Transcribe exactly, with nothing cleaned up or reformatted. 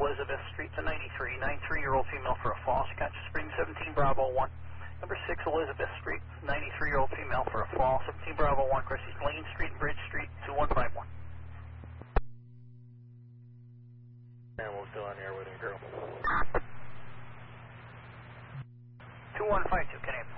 Elizabeth Street to ninety-three, ninety-three-year-old female for a false. Gotcha Spring seventeen Bravo one. Number six Elizabeth Street, ninety-three-year-old female for a fall. seventeen Bravo one, Chrissy's Lane Street, Bridge Street, two one five one. And we're still on air with him, girl. two one five two, can I